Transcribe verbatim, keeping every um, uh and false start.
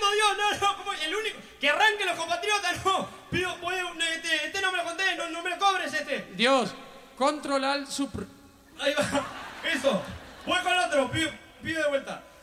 segundo, Dios, no, no, ¿cómo? El único, que arranque los compatriotas, no, pido, voy, este, este no me lo conté, no, no me lo cobres, este. Dios, control al supr... Ahí va, eso, voy con otro, pido, pido de vuelta.